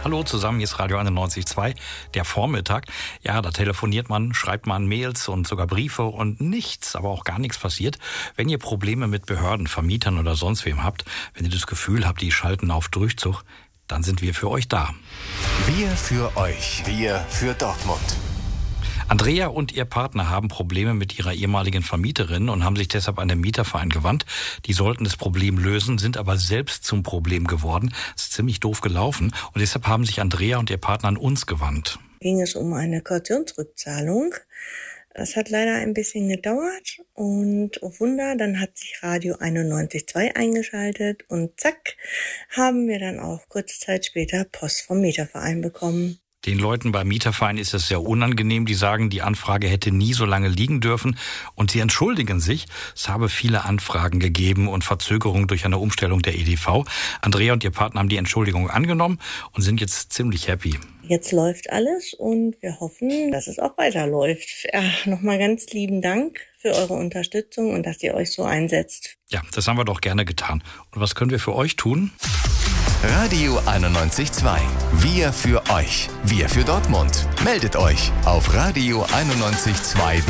Hallo zusammen, hier ist Radio 91.2, der Vormittag. Ja, da telefoniert man, schreibt man Mails und sogar Briefe und nichts, aber auch gar nichts passiert. Wenn ihr Probleme mit Behörden, Vermietern oder sonst wem habt, wenn ihr das Gefühl habt, die schalten auf Durchzug, dann sind wir für euch da. Wir für euch. Wir für Dortmund. Andrea und ihr Partner haben Probleme mit ihrer ehemaligen Vermieterin und haben sich deshalb an den Mieterverein gewandt. Die sollten das Problem lösen, sind aber selbst zum Problem geworden. Das ist ziemlich doof gelaufen und deshalb haben sich Andrea und ihr Partner an uns gewandt. Ging es um eine Kautionsrückzahlung. Das hat leider ein bisschen gedauert und oh Wunder, dann hat sich Radio 91.2 eingeschaltet und zack, haben wir dann auch kurze Zeit später Post vom Mieterverein bekommen. Den Leuten beim Mieterverein ist es sehr unangenehm. Die sagen, die Anfrage hätte nie so lange liegen dürfen. Und sie entschuldigen sich. Es habe viele Anfragen gegeben und Verzögerungen durch eine Umstellung der EDV. Andrea und ihr Partner haben die Entschuldigung angenommen und sind jetzt ziemlich happy. Jetzt läuft alles und wir hoffen, dass es auch weiterläuft. Ja, nochmal ganz lieben Dank für eure Unterstützung und dass ihr euch so einsetzt. Ja, das haben wir doch gerne getan. Und was können wir für euch tun? Radio 91.2. Wir für euch. Wir für Dortmund. Meldet euch auf radio 91.2.